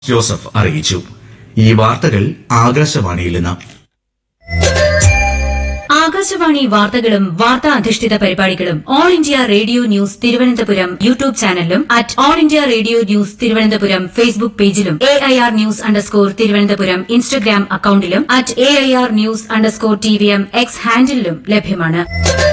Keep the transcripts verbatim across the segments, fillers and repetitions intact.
Joseph അറിയിച്ചു. ഈ വാർത്തകൾ ആകാശവാണിയിൽ നിന്ന്. ആകാശവാണി വാർത്തകളും വാർത്താ അധിഷ്ഠിത പരിപാടികളും all India radio news Thiruvananthapuram YouTube ചാനലിലും at all India radio news Thiruvananthapuram Facebook പേജിലും A I R news underscore Thiruvananthapuram Instagram അക്കൌണ്ടിലും at A I R news underscore T V M X ഹാൻഡിലും ലഭ്യമാണ്.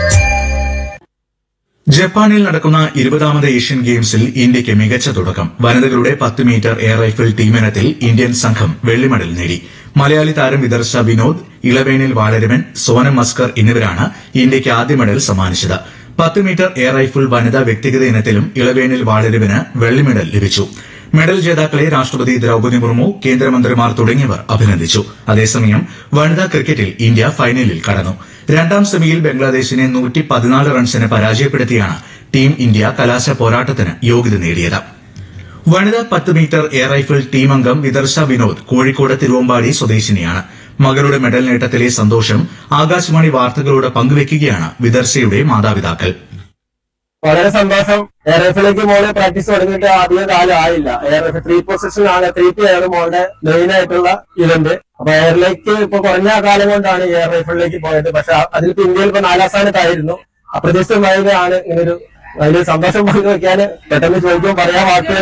ജപ്പാനിൽ നടക്കുന്ന ഇരുപതാമത് ഏഷ്യൻ ഗെയിംസിൽ ഇന്ത്യയ്ക്ക് മികച്ച തുടക്കം. വനിതകളുടെ പത്ത് മീറ്റർ എയർ റൈഫിൾ ടീമിനത്തിൽ ഇന്ത്യൻ സംഘം വെള്ളി മെഡൽ നേടി. മലയാളി താരം വിദർശ വിനോദ്, ഇളവേണിൽ വാളരവൻ, സോനം മസ്കർ എന്നിവരാണ് ഇന്ത്യയ്ക്ക് ആദ്യ മെഡൽ സമ്മാനിച്ചത്. പത്ത് മീറ്റർ എയർ റൈഫിൾ വനിതാ വ്യക്തിഗത ഇനത്തിലും ഇളവേണിൽ വാളരവന് വെള്ളി മെഡൽ ലഭിച്ചു. മെഡൽ ജേതാക്കളെ രാഷ്ട്രപതി ദ്രൌപദി മുർമു, കേന്ദ്രമന്ത്രിമാർ തുടങ്ങിയവർ അഭിനന്ദിച്ചു. അതേസമയം വനിതാ ക്രിക്കറ്റിൽ ഇന്ത്യ ഫൈനലിൽ കടന്നു. രണ്ടാം സെമിയിൽ ബംഗ്ലാദേശിനെ നൂറ്റി പതിനാല് റൺസിന് പരാജയപ്പെടുത്തിയാണ് ടീം ഇന്ത്യ കലാശ പോരാട്ടത്തിന് യോഗ്യത നേടിയത്. വനിതാ പത്ത് മീറ്റർ എയർ റൈഫിൾ ടീം അംഗം വിദർശ വിനോദ് കോഴിക്കോട് തിരുവമ്പാടി സ്വദേശിനിയാണ്. മകളുടെ മെഡൽ നേട്ടത്തിലെ സന്തോഷം ആകാശവാണി വാർത്തകളോട് പങ്കുവയ്ക്കുകയാണ് വിദർശയുടെ മാതാപിതാക്കൾ. വളരെ സന്തോഷം. എയർ റൈഫിലേക്ക് മോളെ പ്രാക്ടീസ് തുടങ്ങിയിട്ട് അധികം കാലം ആയില്ല. എയർ റൈഫിൾ ത്രീ പൊസിഷൻ ആണ്, ത്രീ പി ആണ് മോളുടെ മെയിൻ ആയിട്ടുള്ള ഇവന്റ്. അപ്പൊ എയറിലേക്ക് ഇപ്പൊ കുറഞ്ഞ കാലം കൊണ്ടാണ് എയർ റൈഫിളിലേക്ക് പോയത്. പക്ഷെ അതിൽ ഇന്ത്യയിൽ ഇപ്പൊ നാലാം സ്ഥാനത്തായിരുന്നു. അപ്രതീക്ഷിതമായതാണ് ഇങ്ങനൊരു വലിയ സന്തോഷം പങ്കുവയ്ക്കാൻ പെട്ടെന്ന് ചോദിക്കുമ്പോൾ പറയാൻ വാക്കുകൾ.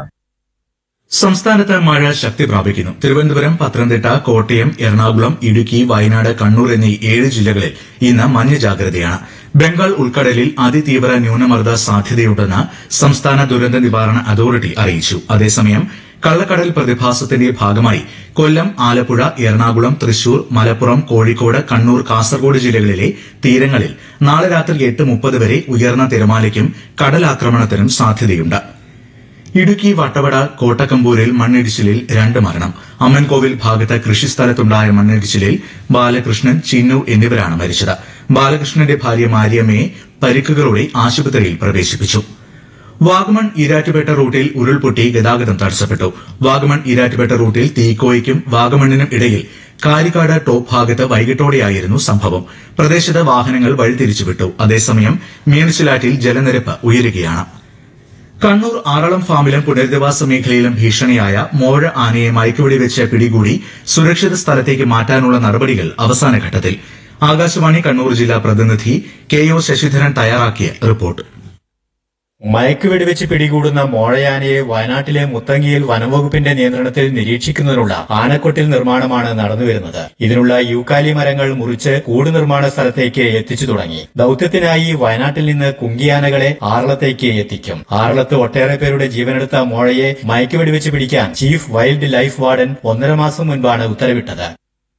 സംസ്ഥാനത്ത് മഴ ശക്തി പ്രാപിക്കുന്നു. തിരുവനന്തപുരം, പത്തനംതിട്ട, കോട്ടയം, എറണാകുളം, ഇടുക്കി, വയനാട്, കണ്ണൂർ എന്നീ ഏഴ് ജില്ലകളിൽ ഇന്ന് മഞ്ഞ ജാഗ്രതയാണ്. ബംഗാൾ ഉൾക്കടലിൽ അതിതീവ്ര ന്യൂനമർദ്ദ സാധ്യതയുണ്ടെന്ന് സംസ്ഥാന ദുരന്ത നിവാരണ അതോറിറ്റി അറിയിച്ചു. അതേസമയം കള്ളക്കടൽ പ്രതിഭാസത്തിന്റെ ഭാഗമായി കൊല്ലം, ആലപ്പുഴ, എറണാകുളം, തൃശൂർ, മലപ്പുറം, കോഴിക്കോട്, കണ്ണൂർ, കാസർഗോഡ് ജില്ലകളിലെ തീരങ്ങളിൽ നാളെ രാത്രി എട്ട് മുപ്പത് വരെ ഉയർന്ന തിരമാലയ്ക്കും കടലാക്രമണത്തിനും സാധ്യതയുണ്ട്. ഇടുക്കി വട്ടവട കോട്ടക്കമ്പൂരിൽ മണ്ണിടിച്ചിലിൽ രണ്ട് മരണം. അമ്മൻകോവിൽ ഭാഗത്ത് കൃഷിസ്ഥലത്തുണ്ടായ മണ്ണിടിച്ചിലിൽ ബാലകൃഷ്ണൻ, ചിന്നു എന്നിവരാണ് മരിച്ചത്. ബാലകൃഷ്ണന്റെ ഭാര്യ മാരിയമ്മയെ പരിക്കുകളോടെ ആശുപത്രിയിൽ പ്രവേശിപ്പിച്ചു. വാഗമൺ ഈരാറ്റുപേട്ട റൂട്ടിൽ ഉരുൾപൊട്ടി ഗതാഗതം തടസ്സപ്പെട്ടു. വാഗമൺ ഈരാറ്റുപേട്ട റൂട്ടിൽ തീക്കോയ്ക്കും വാഗമണ്ണിനും ഇടയിൽ കാരിക്കാട് ടോപ്പ് ഭാഗത്ത് വൈകിട്ടോടെയായിരുന്നു സംഭവം. പ്രദേശത്ത് വാഹനങ്ങൾ വഴിതിരിച്ചുവിട്ടു. അതേസമയം മീനച്ചിലാറ്റിൽ ജലനിരപ്പ് ഉയരുകയാണ്. കണ്ണൂർ ആറളം ഫാമിലും പുനരധിവാസ മേഖലയിലും ഭീഷണിയായ മോഴ ആനയെ മയക്കുവെടിവെച്ച് പിടികൂടി സുരക്ഷിത സ്ഥലത്തേക്ക് മാറ്റാനുള്ള നടപടികൾ അവസാന ഘട്ടത്തിൽ. ആകാശവാണി കണ്ണൂർ ജില്ലാ പ്രതിനിധി കെ ഒ ശശിധരൻ തയ്യാറാക്കിയ റിപ്പോർട്ട്. മയക്കുവെടിവെച്ച് പിടികൂടുന്ന മോഴയാനയെ വയനാട്ടിലെ മുത്തങ്ങിയിൽ വനംവകുപ്പിന്റെ നിയന്ത്രണത്തിൽ നിരീക്ഷിക്കുന്നതിനുള്ള ആനക്കൊട്ടിൽ നിർമ്മാണമാണ് നടന്നുവരുന്നത്. ഇതിനുള്ള യൂക്കാലി മരങ്ങൾ മുറിച്ച് കൂട് നിർമ്മാണ സ്ഥലത്തേക്ക് എത്തിച്ചു തുടങ്ങി. ദൌത്യത്തിനായി വയനാട്ടിൽ നിന്ന് കുങ്കിയാനകളെ ആറളത്തേക്ക് എത്തിക്കും. ആറളത്ത് ഒട്ടേറെ പേരുടെ ജീവനെടുത്ത മോഴയെ മയക്കുവെടിവെച്ച് പിടിക്കാൻ ചീഫ് വൈൽഡ് ലൈഫ് വാർഡൻ ഒന്നര മാസം മുൻപാണ് ഉത്തരവിട്ടത്.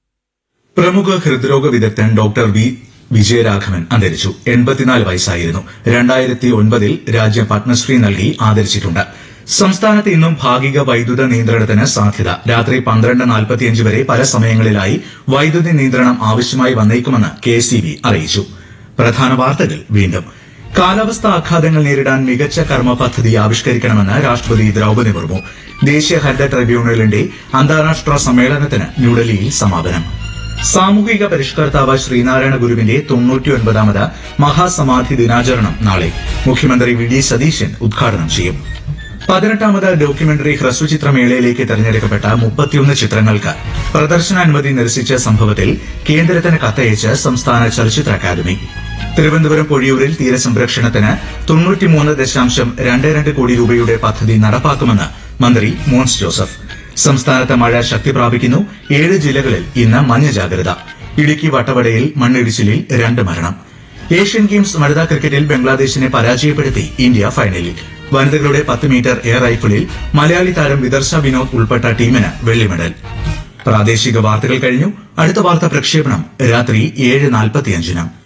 പ്രമുഖ ഹൃദ്രോഗ വിദഗ്ധൻ ഡോക്ടർ വി വിജയരാഘവൻ അന്തരിച്ചു. എൺപത്തിനാല് വയസ്സായിരുന്നു. രണ്ടായിരത്തി ഒൻപതിൽ രാജ്യം പത്മശ്രീ നൽകി ആദരിച്ചിട്ടുണ്ട്. സംസ്ഥാനത്ത് ഇന്നും ഭാഗിക വൈദ്യുത നിയന്ത്രണത്തിന് സാധ്യത. രാത്രി പന്ത്രണ്ട് നാൽപ്പത്തിയഞ്ച് വരെ പല സമയങ്ങളിലായി വൈദ്യുതി നിയന്ത്രണം ആവശ്യമായി വന്നേക്കുമെന്ന് കെ എസ് ഇ ബി അറിയിച്ചു. പ്രധാന വാർത്തകൾ വീണ്ടും. കാലാവസ്ഥാ ആഘാതങ്ങൾ നേരിടാൻ മികച്ച കർമ്മ പദ്ധതി ആവിഷ്കരിക്കണമെന്ന് രാഷ്ട്രപതി ദ്രൌപദി മുർമു. ദേശീയ ഹരിത ട്രൈബ്യൂണലിന്റെ അന്താരാഷ്ട്ര സമ്മേളനത്തിന് ന്യൂഡൽഹിയിൽ സമാപനം. സാമൂഹിക പരിഷ്കർത്താവ് ശ്രീനാരായണ ഗുരുവിന്റെ തൊണ്ണൂറ്റിയൊൻപതാമത് മഹാസമാധി ദിനാചരണം നാളെ. മുഖ്യമന്ത്രി വി ഡി സതീശൻ ഉദ്ഘാടനം ചെയ്യും. പതിനെട്ടാമത് ഡോക്യുമെന്ററി ഹ്രസ്വചിത്രമേളയിലേക്ക് തെരഞ്ഞെടുക്കപ്പെട്ട മുപ്പത്തിയൊന്ന് ചിത്രങ്ങൾക്ക് പ്രദർശനാനുമതി നിരസിച്ച സംഭവത്തിൽ കേന്ദ്രത്തിന് കത്തയച്ച് സംസ്ഥാന ചലച്ചിത്ര അക്കാദമി. തിരുവനന്തപുരം പൊഴിയൂരിൽ തീരസംരക്ഷണത്തിന് തൊണ്ണൂറ്റിമൂന്ന് ദശാംശം രണ്ട് രണ്ട് കോടി രൂപയുടെ പദ്ധതി നടപ്പാക്കുമെന്ന് മന്ത്രി മോൻസ് ജോസഫ്. സംസ്ഥാനത്ത് മഴ ശക്തി പ്രാപിക്കുന്നു. ഏഴ് ജില്ലകളിൽ ഇന്ന് മഞ്ഞ ജാഗ്രത. ഇടുക്കി വട്ടവടയിൽ മണ്ണിടിച്ചിലിൽ രണ്ട് മരണം. ഏഷ്യൻ ഗെയിംസ് വനിതാ ക്രിക്കറ്റിൽ ബംഗ്ലാദേശിനെ പരാജയപ്പെടുത്തി ഇന്ത്യ ഫൈനലിൽ. വനിതകളുടെ പത്ത് മീറ്റർ എയർ റൈഫിളിൽ മലയാളി താരം വിദർശ വിനോദ് ഉൾപ്പെട്ട ടീമിന് വെള്ളി മെഡൽ. പ്രാദേശിക വാർത്തകൾ കഴിഞ്ഞു. അടുത്ത വാർത്താ പ്രക്ഷേപണം രാത്രി ഏഴ് നാൽപ്പത്തിയഞ്ചിന്.